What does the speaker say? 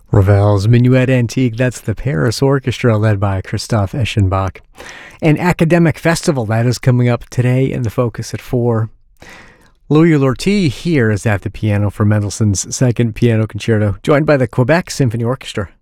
Ravel's Minuet Antique, that's the Paris Orchestra led by Christoph Eschenbach. An academic festival that is coming up today in the Focus at 4. Louis Lortie here is at the piano for Mendelssohn's Second Piano Concerto, joined by the Quebec Symphony Orchestra.